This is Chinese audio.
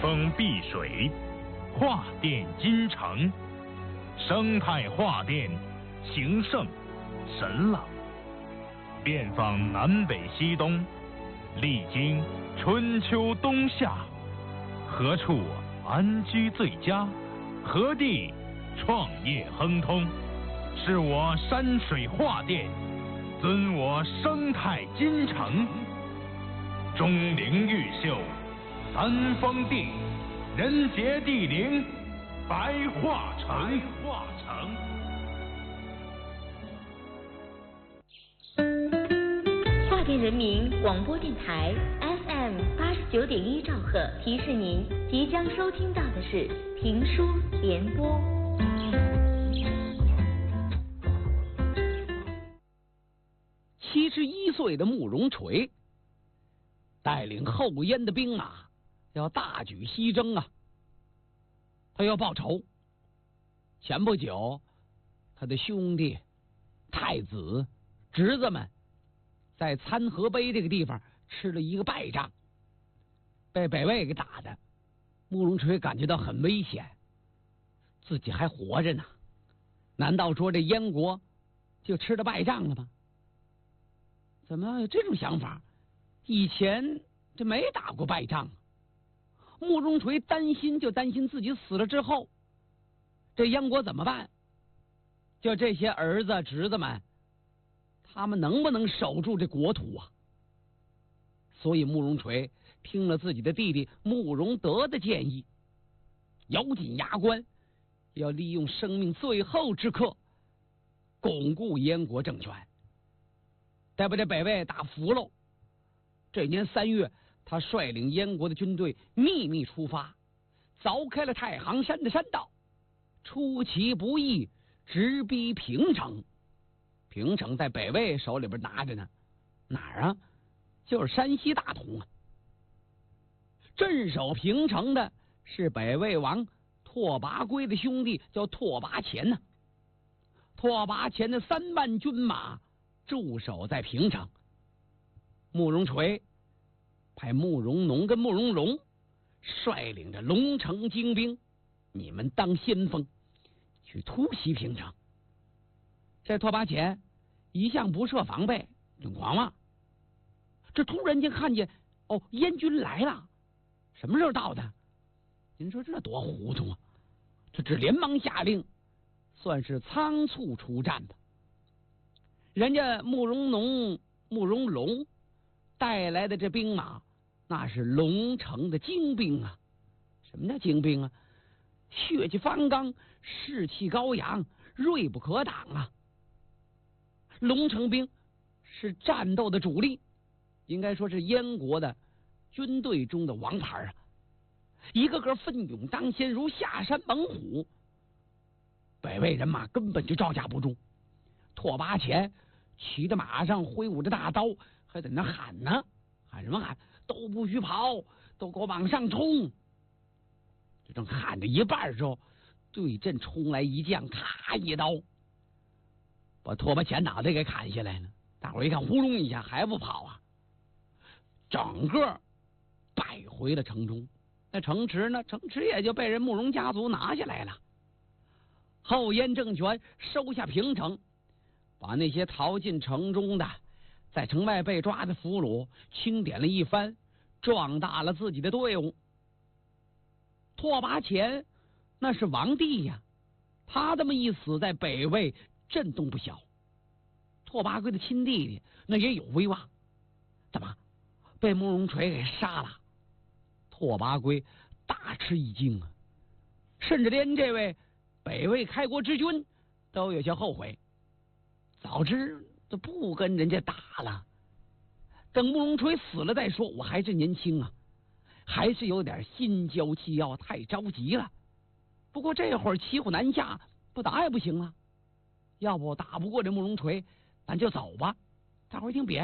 风碧水，化电金城，生态化电，情圣神朗，遍访南北西东，历经春秋冬夏，何处安居最佳？何地创业亨通？是我山水画电，尊我生态金城。钟灵毓秀，三丰地，人杰地灵，白化城。 华电人民广播电台 FM 89.1兆赫提示您，即将收听到的是评书联播。 71岁的慕容垂带领后燕的兵马要大举西征啊，他要报仇。前不久他的兄弟太子侄子们在参河碑这个地方吃了一个败仗，被北魏给打的。慕容垂感觉到很危险，自己还活着呢，难道说这燕国就吃了败仗了吗？怎么有这种想法？以前这没打过败仗。慕容垂担心自己死了之后，这燕国怎么办？就这些儿子侄子们，他们能不能守住这国土啊？所以慕容垂听了自己的弟弟慕容德的建议，咬紧牙关，要利用生命最后之刻巩固燕国政权。待把这北魏打服了，这年3月，他率领燕国的军队秘密出发，凿开了太行山的山道，出其不意，直逼平城。平城在北魏手里边拿着呢，哪儿啊？就是山西大同啊。镇守平城的是北魏王拓跋圭的兄弟，叫拓跋虔呢。拓跋虔的3万军马驻守在平城。慕容垂派慕容农跟慕容龙率领着龙城精兵，你们当先锋去突袭平城。这拓跋虔一向不设防备，挺狂妄。这突然间看见燕军来了，什么时候到的？您说这多糊涂啊！这只连忙下令，算是仓促出战吧。人家慕容农、慕容龙带来的这兵马，那是龙城的精兵啊！什么叫精兵啊？血气方刚，士气高扬，锐不可挡啊！龙城兵是战斗的主力，应该说是燕国的军队中的王牌啊！一个个奋勇当先，如下山猛虎。北魏人马根本就招架不住。拓跋虔骑着马上，挥舞着大刀，还在那喊呢，喊什么喊？都不许跑，都给我往上冲！就正喊着一半之后，对阵冲来一将，咔一刀把拓跋虔脑袋给砍下来了。大伙一看，呼隆一下，还不跑啊？整个败回了城中。那城池呢？城池也就被人慕容家族拿下来了。后燕政权收下平城，把那些逃进城中的，在城外被抓的俘虏清点了一番，壮大了自己的队伍。拓跋虔那是王帝呀，他这么一死，在北魏震动不小。拓跋圭的亲弟弟那也有威望，怎么被慕容垂给杀了？拓跋圭大吃一惊啊，甚至连这位北魏开国之君都有些后悔，早知就不跟人家打了，等慕容垂死了再说。我还是年轻啊，还是有点心焦气傲，太着急了。不过这会儿骑虎难下，不打也不行啊。要不打不过这慕容垂，咱就走吧。大伙儿一听别